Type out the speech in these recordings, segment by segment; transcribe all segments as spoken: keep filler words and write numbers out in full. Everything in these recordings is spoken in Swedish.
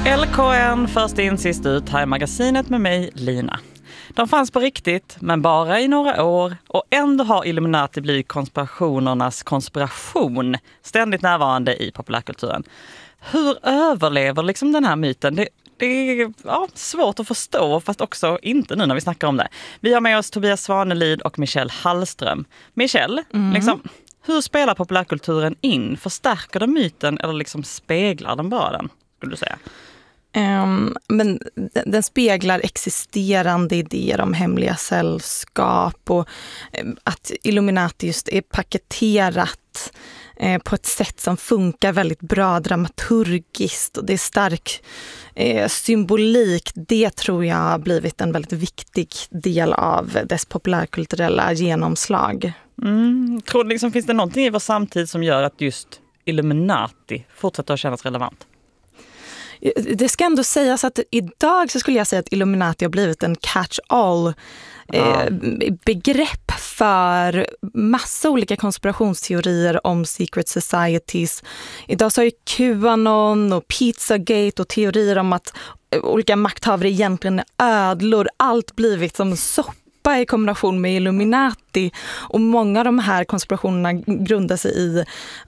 L K N först in sist ut här i magasinet med mig, Lina. De fanns på riktigt, men bara i några år, och ändå har Illuminati blivit konspirationernas konspiration ständigt närvarande i populärkulturen. Hur överlever liksom den här myten? Det, det är ja, svårt att förstå, fast också inte nu när vi snackar om det. Vi har med oss Tobias Svanelid och Michelle Hallström. Michelle, mm. liksom, hur spelar populärkulturen in? Förstärker den myten eller liksom speglar den bara den, skulle du säga? Um, men den, den speglar existerande idéer om hemliga sällskap och um, att Illuminati just är paketerat eh, på ett sätt som funkar väldigt bra dramaturgiskt, och det är stark eh, symbolik. Det tror jag har blivit en väldigt viktig del av dess populärkulturella genomslag. Mm, tror liksom, finns det någonting i vår samtid som gör att just Illuminati fortsätter att kännas relevant? Det ska ändå sägas att idag så skulle jag säga att Illuminati har blivit en catch-all eh, begrepp för massa olika konspirationsteorier om secret societies. Idag så har ju Qanon och Pizzagate och teorier om att olika makthavare egentligen är ödlor. Allt blivit som soppa i kombination med Illuminati, och många av de här konspirationerna grundar sig i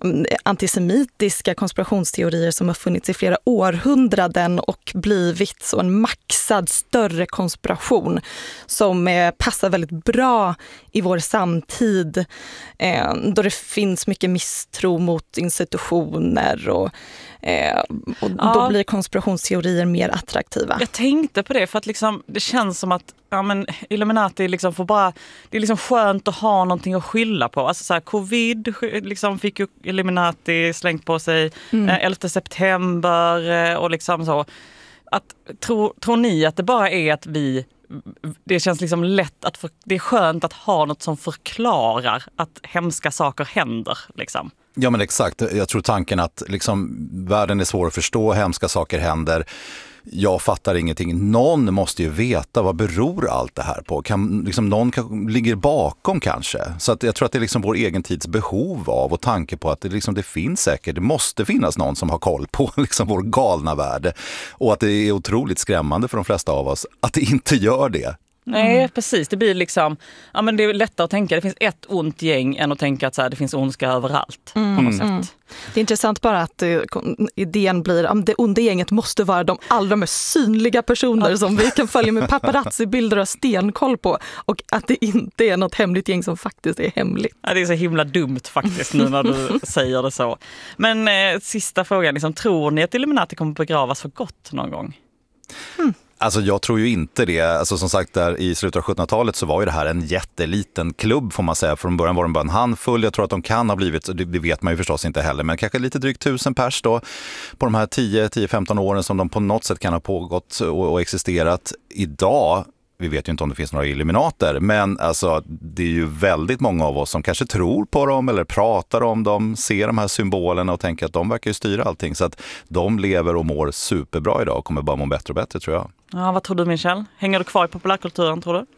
antisemitiska konspirationsteorier som har funnits i flera århundraden och blivit så en maxad större konspiration som eh, passar väldigt bra i vår samtid, eh, då det finns mycket misstro mot institutioner och Eh, och ja. Då blir konspirationsteorier mer attraktiva. Jag tänkte på det för att liksom, det känns som att ja, men Illuminati liksom får bara, det är liksom skönt att ha någonting att skylla på. Alltså så här, covid liksom fick ju Illuminati slängt på sig, mm. eh, elfte september eh, och liksom så. Att, tro, tror ni att det bara är att vi, det känns liksom lätt att för, det är skönt att ha något som förklarar att hemska saker händer liksom? Ja, men exakt. Jag tror tanken att liksom, världen är svår att förstå, hemska saker händer. Jag fattar ingenting. Någon måste ju veta vad beror allt det här på. Kan, liksom, någon kan, ligger bakom kanske. Så att jag tror att det är liksom vår egen tids behov av och tanke på att det, liksom, det finns säkert, det måste finnas någon som har koll på liksom, vår galna värld. Och att det är otroligt skrämmande för de flesta av oss att det inte gör det. Nej, mm. precis. Det blir liksom, ja, men det är lättare att tänka, det finns ett ont gäng än att tänka att så här, det finns ondska överallt mm. på något sätt. Mm. Det är intressant bara att uh, idén blir att det onda gänget måste vara de allra mest synliga personer som vi kan följa med paparazzi-bilder och stenkoll på, och att det inte är något hemligt gäng som faktiskt är hemligt. Ja, det är så himla dumt faktiskt nu när du säger det så. Men eh, sista frågan, liksom, tror ni att Illuminati kommer begravas för gott någon gång? Mm. Alltså jag tror ju inte det. Alltså som sagt, där i slutet av sjuttonhundratalet så var ju det här en jätteliten klubb får man säga. Från början var den bara en handfull. Jag tror att de kan ha blivit, det vet man ju förstås inte heller, men kanske lite drygt tusen pers då på de här tio till femton åren som de på något sätt kan ha pågått och, och existerat. Idag, vi vet ju inte om det finns några Illuminater, men alltså, det är ju väldigt många av oss som kanske tror på dem eller pratar om dem, ser de här symbolerna och tänker att de verkar ju styra allting. Så att de lever och mår superbra idag och kommer bara må bättre och bättre, tror jag. Ja, vad tror du, Michelle? Hänger du kvar i populärkulturen, tror du?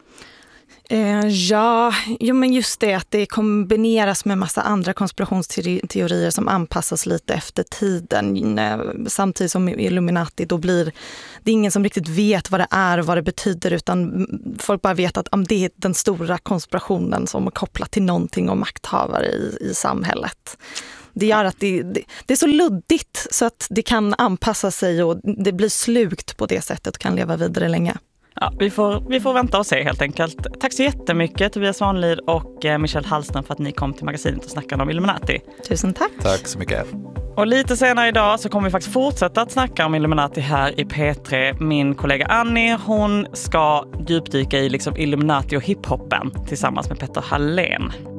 Eh, ja, jo, men just det att det kombineras med massa andra konspirationsteorier som anpassas lite efter tiden. Samtidigt som Illuminati, då blir det ingen som riktigt vet vad det är och vad det betyder, utan folk bara vet att det är den stora konspirationen som är kopplad till någonting om makthavare i, i samhället. Det gör att det, det, det är så luddigt så att det kan anpassa sig och det blir slukt på det sättet och kan leva vidare länge. Ja, vi får, vi får vänta och se helt enkelt. Tack så jättemycket Tobias Svanelid och Michelle Hallström för att ni kom till magasinet och snackade om Illuminati. Tusen tack. Tack så mycket. Och lite senare idag så kommer vi faktiskt fortsätta att snacka om Illuminati här i P tre. Min kollega Annie, hon ska djupdyka i liksom Illuminati och hiphoppen tillsammans med Petter Hallén.